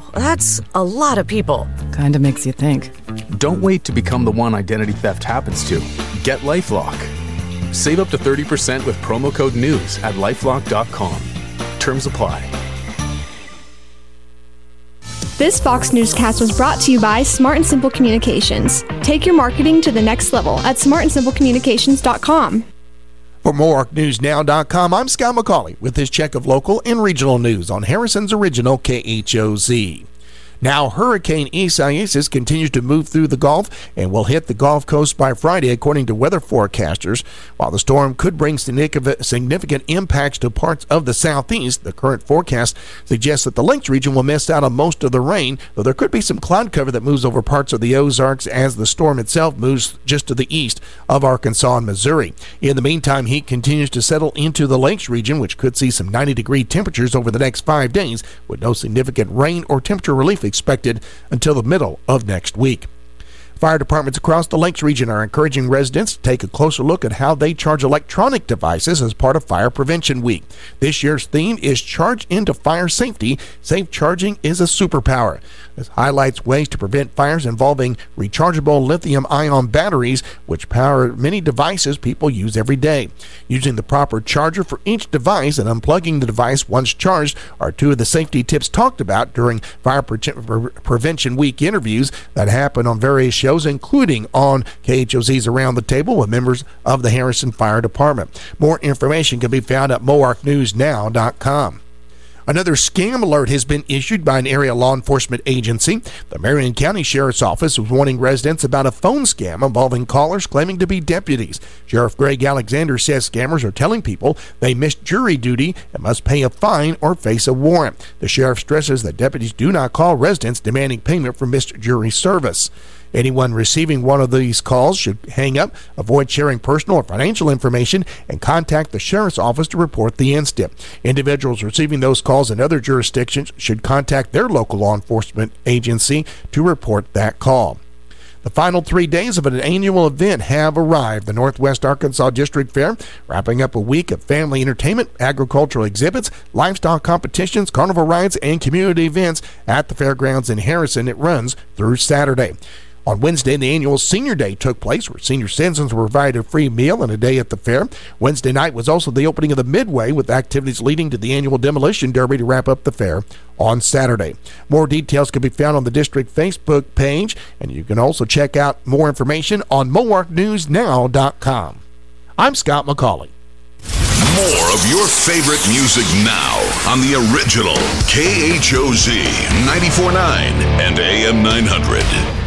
that's a lot of people. Kinda makes you think. Don't wait to become the one identity theft happens to. Get LifeLock. Save up to 30% with promo code NEWS at lifelock.com. Terms apply. This Fox Newscast was brought to you by Smart and Simple Communications. Take your marketing to the next level at smartandsimplecommunications.com. For MoWarkNewsNow.com, I'm Scott McCauley with this check of local and regional news on Harrison's original KHOZ. Now, Hurricane Isaias continues to move through the Gulf and will hit the Gulf Coast by Friday, according to weather forecasters. While the storm could bring significant impacts to parts of the southeast, the current forecast suggests that the Lakes region will miss out on most of the rain, though there could be some cloud cover that moves over parts of the Ozarks as the storm itself moves just to the east of Arkansas and Missouri. In the meantime, heat continues to settle into the Lakes region, which could see some 90-degree temperatures over the next 5 days, with no significant rain or temperature relief expected until the middle of next week. Fire departments across the Lakes region are encouraging residents to take a closer look at how they charge electronic devices as part of Fire Prevention Week. This year's theme is Charge into Fire Safety. Safe charging is a superpower. This highlights ways to prevent fires involving rechargeable lithium-ion batteries, which power many devices people use every day. Using the proper charger for each device and unplugging the device once charged are two of the safety tips talked about during Fire Prevention Week interviews that happen on various shows, including on KHOZ's Around the Table with members of the Harrison Fire Department. More information can be found at MoWarkNewsNow.com. Another scam alert has been issued by an area law enforcement agency. The Marion County Sheriff's Office was warning residents about a phone scam involving callers claiming to be deputies. Sheriff Greg Alexander says scammers are telling people they missed jury duty and must pay a fine or face a warrant. The sheriff stresses that deputies do not call residents demanding payment for missed jury service. Anyone receiving one of these calls should hang up, avoid sharing personal or financial information, and contact the sheriff's office to report the incident. Individuals receiving those calls in other jurisdictions should contact their local law enforcement agency to report that call. The final 3 days of an annual event have arrived. The Northwest Arkansas District Fair, wrapping up a week of family entertainment, agricultural exhibits, livestock competitions, carnival rides, and community events at the fairgrounds in Harrison. It runs through Saturday. On Wednesday, the annual Senior Day took place, where senior citizens were provided a free meal and a day at the fair. Wednesday night was also the opening of the Midway, with activities leading to the annual Demolition Derby to wrap up the fair on Saturday. More details can be found on the district Facebook page, and you can also check out more information on MoWarkNewsNow.com. I'm Scott McCauley. More of your favorite music now on the original KHOZ 94.9 and AM 900.